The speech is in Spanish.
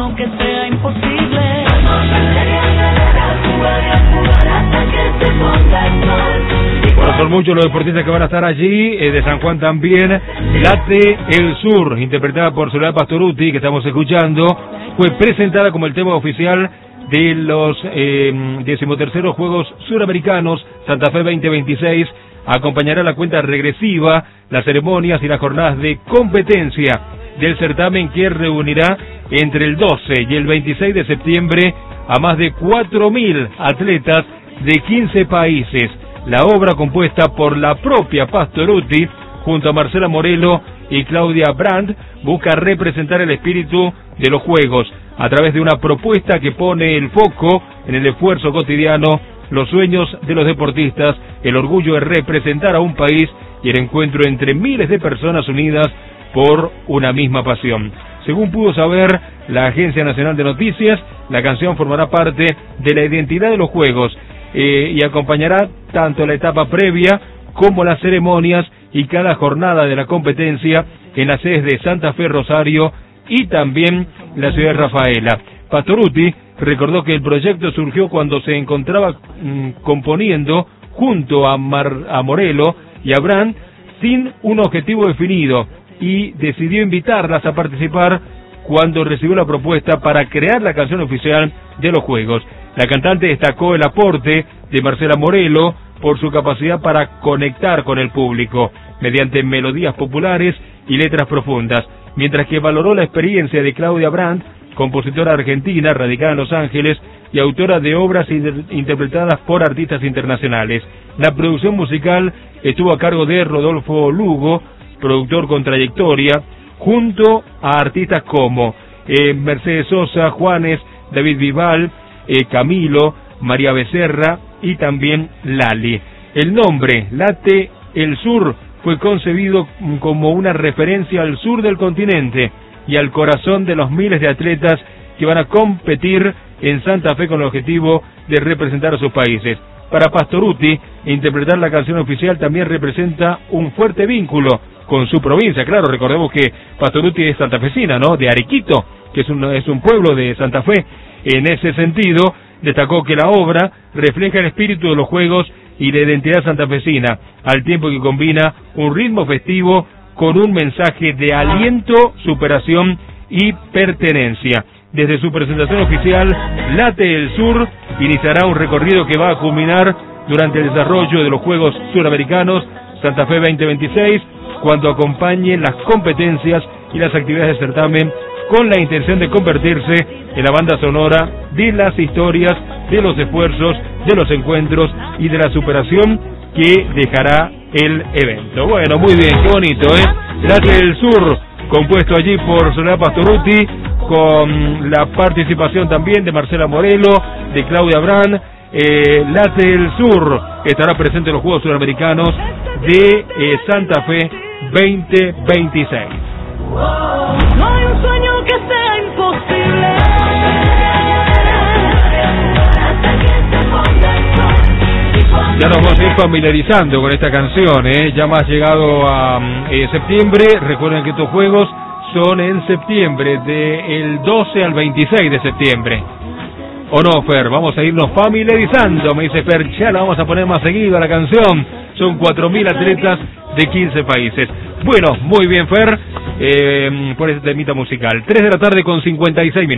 sueño que sea imposible. Bueno, son muchos los deportistas que van a estar allí, de San Juan también. Late el Sur, interpretada por Soledad Pastorutti, que estamos escuchando, fue presentada como el tema oficial de los 13º Juegos Suramericanos Santa Fe 2026. Acompañará la cuenta regresiva, las ceremonias y las jornadas de competencia del certamen, que reunirá entre el 12 y el 26 de septiembre a más de 4.000 atletas de 15 países. La obra, compuesta por la propia Pastorutti junto a Marcela Morelo y Claudia Brandt, busca representar el espíritu de los Juegos a través de una propuesta que pone el foco en el esfuerzo cotidiano, los sueños de los deportistas, el orgullo de representar a un país y el encuentro entre miles de personas unidas por una misma pasión. Según pudo saber la Agencia Nacional de Noticias, la canción formará parte de la identidad de los Juegos y acompañará tanto la etapa previa como las ceremonias y cada jornada de la competencia en las sedes de Santa Fe, Rosario y también la ciudad de Rafaela. Pastorutti recordó que el proyecto surgió cuando se encontraba componiendo junto a Morelo y a Brandt sin un objetivo definido, y decidió invitarlas a participar cuando recibió la propuesta para crear la canción oficial de los Juegos. La cantante destacó el aporte de Marcela Morelo por su capacidad para conectar con el público mediante melodías populares y letras profundas, mientras que valoró la experiencia de Claudia Brandt, compositora argentina radicada en Los Ángeles y autora de obras interpretadas por artistas internacionales. La producción musical estuvo a cargo de Rodolfo Lugo, productor con trayectoria, junto a artistas como Mercedes Sosa, Juanes, David Vival, Camilo, María Becerra y también Lali. El nombre Late el Sur fue concebido como una referencia al sur del continente y al corazón de los miles de atletas que van a competir en Santa Fe con el objetivo de representar a sus países. Para Pastorutti, interpretar la canción oficial también representa un fuerte vínculo con su provincia. Claro, recordemos que Pastorutti es santafesina, ¿no?, de Arequito, que es un pueblo de Santa Fe. En ese sentido, destacó que la obra refleja el espíritu de los Juegos y la identidad santafesina, al tiempo que combina un ritmo festivo con un mensaje de aliento, superación y pertenencia. Desde su presentación oficial, Late el Sur iniciará un recorrido que va a culminar durante el desarrollo de los Juegos Suramericanos Santa Fe 2026, cuando acompañen las competencias y las actividades del certamen, con la intención de convertirse en la banda sonora de las historias, de los esfuerzos, de los encuentros y de la superación que dejará el evento. Bueno, muy bien, qué bonito, ¿eh? Late el Sur, compuesto allí por Soledad Pastorutti, con la participación también de Marcela Morelo, de Claudia Brandt. Late el Sur estará presente en los Juegos Suramericanos de Santa Fe 2026. No hay un sueño que sea imposible. Ya nos vamos a ir familiarizando con esta canción, ya más llegado a septiembre. Recuerden que estos juegos son en septiembre, del 12 al 26 de septiembre. ¿O no, Fer? Vamos a irnos familiarizando, me dice Fer, ya la vamos a poner más seguido a la canción. Son 4.000 atletas de 15 países. Bueno, muy bien, Fer, por ese temita musical. 3 de la tarde con 56 minutos.